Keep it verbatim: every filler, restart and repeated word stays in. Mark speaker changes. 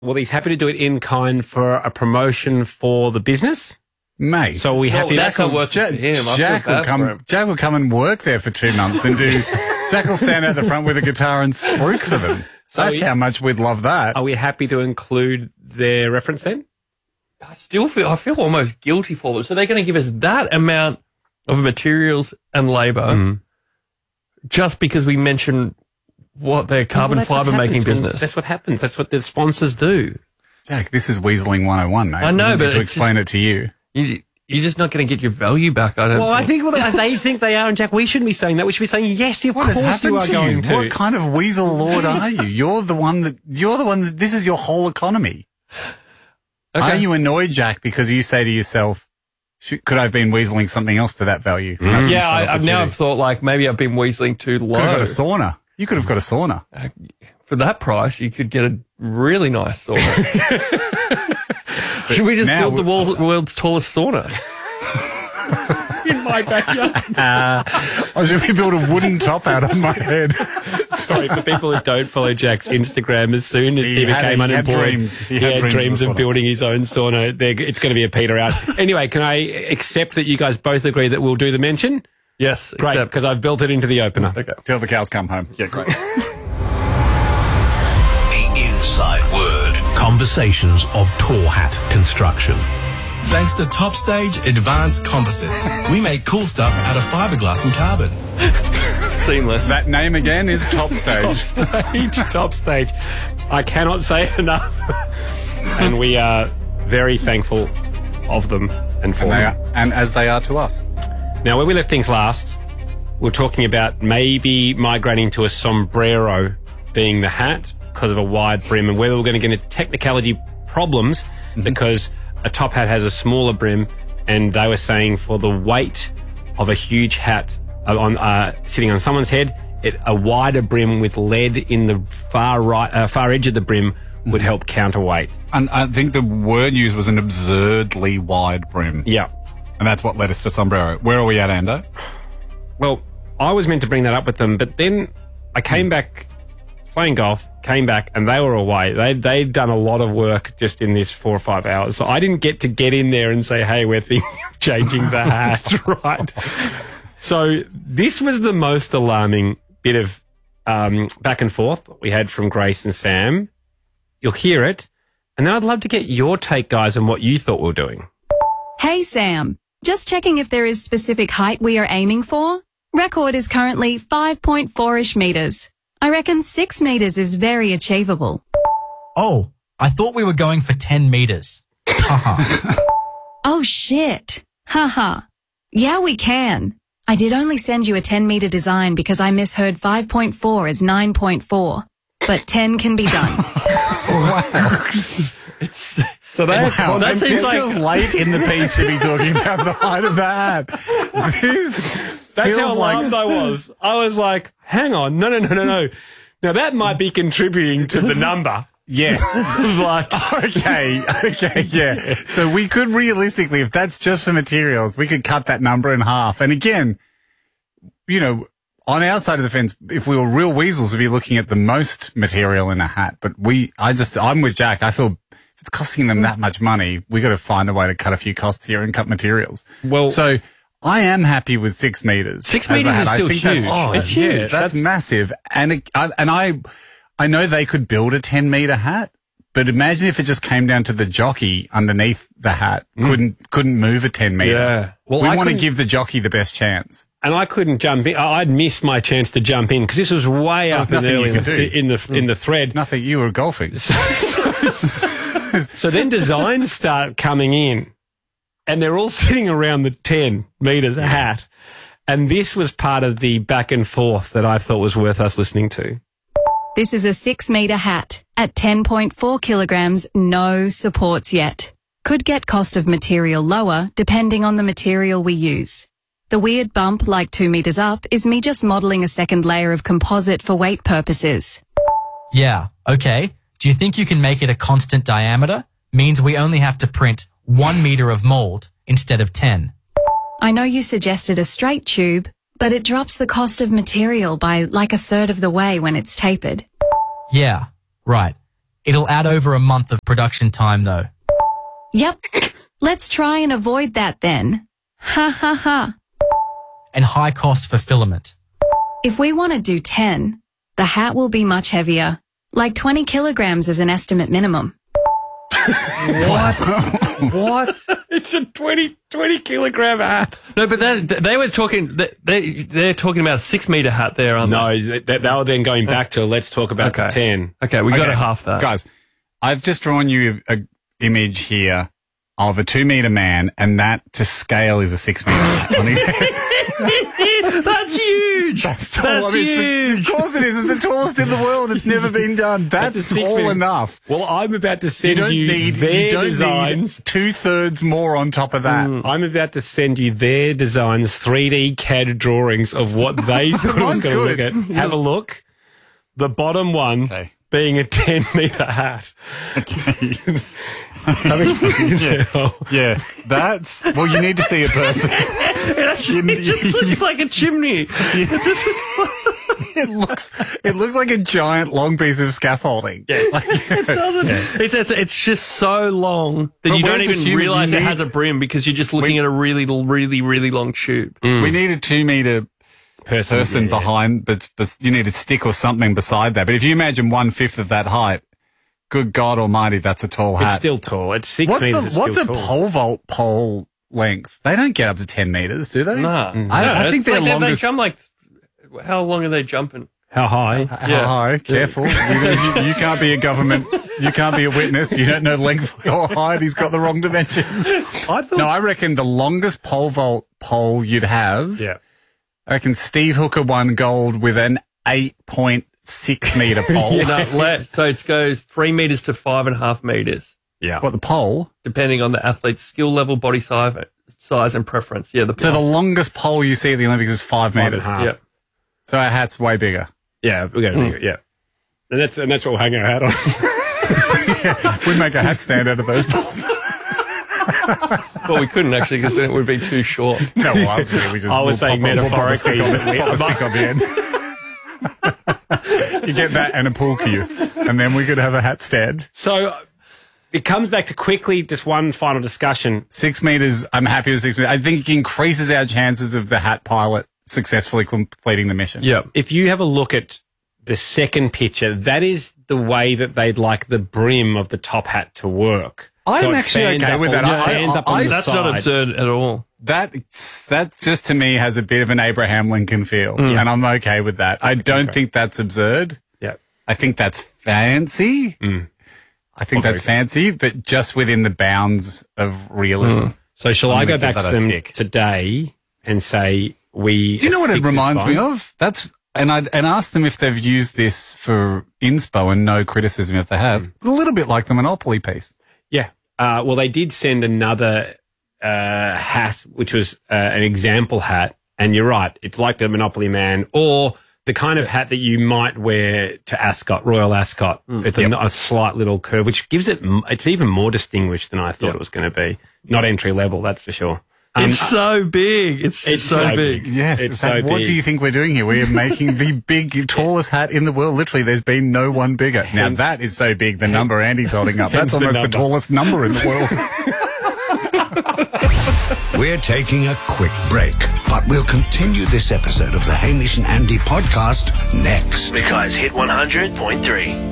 Speaker 1: Well, he's happy to do it in kind for a promotion for the business.
Speaker 2: Mate.
Speaker 1: So are we happy?
Speaker 3: Well, Jack will work
Speaker 2: Jack,
Speaker 3: for him. I
Speaker 2: Jack
Speaker 3: feel
Speaker 2: will
Speaker 3: bad
Speaker 2: come.
Speaker 3: for him.
Speaker 2: Jack will come and work there for two months and do. Jack will stand out the front with a guitar and spruik for them.
Speaker 1: So
Speaker 2: That's
Speaker 1: we-
Speaker 2: how much we'd love that.
Speaker 1: Are we happy to include their reference then?
Speaker 3: I still feel, I feel almost guilty for them. So they're going to give us that amount of materials and labour
Speaker 1: Mm.
Speaker 3: just because we mentioned what their carbon
Speaker 1: Well, that's what
Speaker 3: fibre making
Speaker 1: happens when-
Speaker 3: business.
Speaker 1: That's what happens. That's what the sponsors do.
Speaker 2: Jack, this is Weaseling one oh one, mate.
Speaker 3: I know,
Speaker 2: We need
Speaker 3: but
Speaker 2: to
Speaker 3: it's
Speaker 2: explain
Speaker 3: just-
Speaker 2: it to you.
Speaker 3: You, you're just not going to get your value back. I don't
Speaker 1: Well, I think well, they think they are, and Jack, we shouldn't be saying that. We should be saying, yes, of
Speaker 2: What has
Speaker 1: course
Speaker 2: happened
Speaker 1: you are
Speaker 2: to
Speaker 1: going
Speaker 2: you?
Speaker 1: to.
Speaker 2: What kind of weasel lord are you? You're the one that. You're the one that. This is your whole economy.
Speaker 3: Okay.
Speaker 2: Are you annoyed, Jack, because you say to yourself, should, "Could I have been weaseling something else to that value?" And I've missed
Speaker 3: Yeah,
Speaker 2: that
Speaker 3: I, I've now
Speaker 2: opportunity.
Speaker 3: I've thought like maybe I've been weaseling too low.
Speaker 2: Could have got a sauna. You could have got a sauna.
Speaker 3: For that price, you could get a really nice sauna. Should we just
Speaker 2: now
Speaker 3: build the
Speaker 2: we-
Speaker 3: world's, world's tallest sauna?
Speaker 1: in my backyard.
Speaker 2: Or should we build a wooden top out of my head?
Speaker 1: Sorry, for people who don't follow Jack's Instagram, as soon as he,
Speaker 2: He had-
Speaker 1: became
Speaker 2: he had
Speaker 1: unemployed,
Speaker 2: dreams. He
Speaker 1: he
Speaker 2: had
Speaker 1: had,
Speaker 2: dreams
Speaker 1: dreams
Speaker 2: of a
Speaker 1: of
Speaker 2: sauna.
Speaker 1: building his own sauna. They're, it's going to be a peter out. Anyway, can I accept that you guys both agree that we'll do the mention?
Speaker 3: Yes,
Speaker 1: Great,
Speaker 3: except-
Speaker 1: because I've built it into the opener.
Speaker 3: Okay.
Speaker 2: Till the cows come home. Yeah, great.
Speaker 4: The Inside Word. Conversations of Torhat Construction.
Speaker 5: Thanks to Top Stage Advanced Composites, we make cool stuff out of fiberglass and carbon.
Speaker 3: Seamless.
Speaker 2: That name again is Top Stage.
Speaker 1: Stage, top stage. I cannot say it enough. And we are very thankful of them and for
Speaker 2: And, they
Speaker 1: them.
Speaker 2: are, and as they are to us.
Speaker 1: Now, where we left things last, we we're talking about maybe migrating to a sombrero being the hat because of a wide brim, and whether we're going to get into technicality problems
Speaker 2: Mm-hmm.
Speaker 1: because a top hat has a smaller brim, and they were saying for the weight of a huge hat uh, on uh, sitting on someone's head, it, a wider brim with lead in the far right, uh, far edge of the brim would
Speaker 2: Mm-hmm.
Speaker 1: help counterweight.
Speaker 2: And I think the word used was an absurdly wide brim.
Speaker 1: Yeah.
Speaker 2: And that's what led us to sombrero. Where are we at, Ando?
Speaker 1: Well, I was meant to bring that up with them, but then I came back playing golf, came back, and they were away. They, they'd done a lot of work just in this four or five hours. So I didn't get to get in there and say, hey, we're thinking of changing the hat, right? So this was the most alarming bit of um, back and forth we had from Grace and Sam. You'll hear it. And then I'd love to get your take, guys, on what you thought we were doing.
Speaker 6: Hey, Sam. Just checking if there is specific height we are aiming for. Record is currently five point four-ish metres. I reckon six metres is very achievable.
Speaker 7: Oh, I thought we were going for ten metres. Haha.
Speaker 6: Oh, shit. Haha. Yeah, we can. I did only send you a ten metre design because I misheard five point four as nine point four. But ten can be done.
Speaker 3: It's,
Speaker 1: So that,
Speaker 2: Wow,
Speaker 3: that
Speaker 2: and
Speaker 3: seems
Speaker 2: this
Speaker 3: like-
Speaker 2: feels late in the piece to be talking about the height of the hat. This
Speaker 1: That's
Speaker 2: feels
Speaker 1: how
Speaker 2: like
Speaker 1: alarmed I was. I was like, hang on, no, no, no, no, no. Now that might be contributing to the number.
Speaker 2: yes.
Speaker 1: Like,
Speaker 2: Okay, okay, yeah. So we could realistically, if that's just for materials, we could cut that number in half. And again, you know, on our side of the fence, if we were real weasels, we'd be looking at the most material in a hat. But we, I just, I'm with Jack. I feel if it's costing them that much money, we got to find a way to cut a few costs here and cut materials.
Speaker 1: Well-
Speaker 2: so I am happy with six meters.
Speaker 3: Six
Speaker 2: as a
Speaker 3: meters
Speaker 2: hat.
Speaker 3: is
Speaker 2: I
Speaker 3: still
Speaker 2: think
Speaker 3: huge.
Speaker 2: That's,
Speaker 3: Oh,
Speaker 1: it's
Speaker 2: that's
Speaker 1: huge.
Speaker 2: That's,
Speaker 1: That's-
Speaker 2: massive. And it, I, and I, I know they could build a ten meter hat. But imagine if it just came down to the jockey underneath the hat couldn't couldn't move a ten meter.
Speaker 1: Yeah. Well,
Speaker 2: we
Speaker 1: I
Speaker 2: want to
Speaker 1: couldn't-
Speaker 2: give the jockey the best chance.
Speaker 1: and I couldn't jump in. I- I'd missed my chance to jump in because this was way
Speaker 2: There
Speaker 1: up
Speaker 2: was
Speaker 1: and
Speaker 2: nothing
Speaker 1: early
Speaker 2: you
Speaker 1: in
Speaker 2: could
Speaker 1: the,
Speaker 2: do.
Speaker 1: in the in the thread.
Speaker 2: Nothing. You were golfing.
Speaker 1: So then designs start coming in, and they're all sitting around the ten meters hat. And this was part of the back and forth that I thought was worth us listening to.
Speaker 6: This is a six metre hat. At ten point four kilograms, no supports yet. Could get cost of material lower depending on the material we use. The weird bump like two metres up is me just modelling a second layer of composite for weight purposes.
Speaker 7: Yeah, okay. Do you think you can make it a constant diameter? Means we only have to print one metre of mould instead of ten.
Speaker 6: I know you suggested a straight tube, but it drops the cost of material by like a third of the way when it's tapered.
Speaker 7: Yeah, right. It'll add over a month of production time, though.
Speaker 6: Yep. Let's try and avoid that then. Ha ha ha.
Speaker 7: And high cost for filament.
Speaker 6: If we want to do ten, the hat will be much heavier. Like twenty kilograms is an estimate minimum.
Speaker 3: What? What?
Speaker 1: It's a twenty, twenty kilogram hat.
Speaker 3: No, but that, they were talking. They they're talking about a six meter hat there, aren't
Speaker 1: No, they, they, they were then going back to let's talk about
Speaker 3: Okay.
Speaker 1: the ten.
Speaker 3: they? Okay, we got
Speaker 2: Okay,
Speaker 3: a half that.
Speaker 2: Guys, I've just drawn you an image here of a two meter man, and that to scale is a six meter hat on his head.
Speaker 3: That's huge.
Speaker 2: That's tall.
Speaker 3: That's
Speaker 2: I mean, it's the-
Speaker 3: huge.
Speaker 2: of course it is. It's the tallest in the world. It's never been done. That's,
Speaker 1: That's a six
Speaker 2: tall
Speaker 1: meter-
Speaker 2: enough.
Speaker 1: Well, I'm about to
Speaker 2: You
Speaker 1: send
Speaker 2: don't
Speaker 1: you,
Speaker 2: need,
Speaker 1: their
Speaker 2: you don't
Speaker 1: designs.
Speaker 2: need two thirds more on top of that.
Speaker 1: I'm about to send you their designs, three D C A D drawings of what they thought it was
Speaker 2: Mine's
Speaker 1: going to look at.
Speaker 2: good.
Speaker 1: Have a look. The bottom one
Speaker 2: Okay.
Speaker 1: being a ten meter hat. I mean,
Speaker 2: Yeah. Yeah, that's well. You need to see a person.
Speaker 3: It actually it just looks like a chimney. It just looks like,
Speaker 2: It looks. It looks like a giant long piece of scaffolding. Like,
Speaker 3: it doesn't. It's, it's it's just so long that
Speaker 2: But
Speaker 3: you don't
Speaker 2: where's the
Speaker 3: even
Speaker 2: human?
Speaker 3: realize
Speaker 2: You
Speaker 3: it
Speaker 2: need-
Speaker 3: has a brim because you're just looking
Speaker 2: We-
Speaker 3: at a really, really, really long tube.
Speaker 2: We need a two meter
Speaker 1: person,
Speaker 2: person
Speaker 1: yeah, yeah.
Speaker 2: behind, but, but you need a stick or something beside that. But if you imagine one fifth of that height, good God Almighty, that's a tall hat.
Speaker 1: It's still tall. It's six
Speaker 2: what's
Speaker 1: meters.
Speaker 2: the,
Speaker 1: it's
Speaker 2: what's
Speaker 1: still
Speaker 2: a
Speaker 1: tall.
Speaker 2: pole vault pole length? They don't get up to ten meters, do they?
Speaker 3: Nah,
Speaker 2: I, don't, I think
Speaker 3: It's
Speaker 2: their
Speaker 3: like they- They
Speaker 2: longest.
Speaker 3: jump like. How long are they jumping?
Speaker 1: How high?
Speaker 2: How
Speaker 3: Yeah.
Speaker 2: high? Careful. you, you, you can't be a government. You can't be a witness. You don't know the length or height. He's got the wrong dimensions.
Speaker 1: I thought.
Speaker 2: No, I reckon the longest pole vault pole you'd have.
Speaker 1: Yeah.
Speaker 2: I reckon Steve Hooker won gold with an eight point six meter pole.
Speaker 3: No, less. So it goes three meters to five and a half meters,
Speaker 1: Yeah.
Speaker 2: What, the pole?
Speaker 3: depending on the athlete's skill level, body size, size and preference. Yeah, the
Speaker 2: So the longest pole you see at the Olympics is five,
Speaker 1: Five and a
Speaker 2: meters.
Speaker 1: half.
Speaker 3: yeah.
Speaker 2: So our hat's way bigger.
Speaker 1: Yeah, we got to yeah. And that's and that's what we'll hang our hat on.
Speaker 2: We'd make a hat stand out of those poles.
Speaker 3: Well, we couldn't actually because then it would be too short.
Speaker 2: No, well, obviously we just.
Speaker 1: I was
Speaker 2: we'll
Speaker 1: saying
Speaker 2: pop a- we'll pop a stick on
Speaker 1: metaphorically.
Speaker 2: the- pop a stick on the end. You get that and a pool cue, and then we could have a hat stand.
Speaker 1: So uh, it comes back to quickly just one final discussion.
Speaker 2: Six meters. I'm happy with six meters. I think it increases our chances of the hat pilot successfully completing the mission.
Speaker 3: Yeah.
Speaker 1: If you have a look at the second picture, that is the way that they'd like the brim of the top hat to work.
Speaker 2: I'm
Speaker 1: So it
Speaker 2: actually
Speaker 1: fans
Speaker 2: okay
Speaker 1: up
Speaker 2: with
Speaker 1: on-
Speaker 2: that. I-
Speaker 1: fans
Speaker 2: I-
Speaker 1: up on
Speaker 2: I-
Speaker 1: the
Speaker 3: That's
Speaker 1: side.
Speaker 3: not absurd at all.
Speaker 2: That that just to me has a bit of an Abraham Lincoln feel, and I'm okay with that. I don't think that's absurd.
Speaker 1: Yeah.
Speaker 2: I think that's fancy. I think that's fancy, but just within the bounds of realism.
Speaker 1: So shall
Speaker 2: I'm
Speaker 1: I
Speaker 2: gonna
Speaker 1: go back
Speaker 2: give
Speaker 1: to
Speaker 2: that a
Speaker 1: them
Speaker 2: tick.
Speaker 1: today and say we?
Speaker 2: Do you know what it
Speaker 1: six is
Speaker 2: reminds me
Speaker 1: fine?
Speaker 2: of? That's and I and ask them if they've used this for inspo, and no criticism if they have. A little bit like the Monopoly piece.
Speaker 1: Yeah. Uh, well, they did send another uh, hat, which was uh, an example hat. And you're right. It's like the Monopoly Man or the kind of hat that you might wear to Ascot, Royal Ascot, with a, a slight little curve, which gives it, m- it's even more distinguished than I thought
Speaker 3: Yep.
Speaker 1: it was going to be. Not entry level, that's for sure. Um,
Speaker 3: It's so big. It's,
Speaker 1: it's
Speaker 3: so,
Speaker 1: so
Speaker 3: big.
Speaker 1: big.
Speaker 2: Yes.
Speaker 1: It's
Speaker 2: it's like,
Speaker 1: so
Speaker 2: what
Speaker 1: big.
Speaker 2: do you think we're doing here? We are making the big, tallest hat in the world. Literally, there's been no one bigger. Now
Speaker 1: Hence-
Speaker 2: that is so big. The number Andy's holding up. That's
Speaker 1: Hence the
Speaker 2: almost the,
Speaker 1: number.
Speaker 2: tallest number in the world.
Speaker 4: We're taking a quick break, but we'll continue this episode of the Hamish and Andy podcast next.
Speaker 8: Because Hit one hundred point three.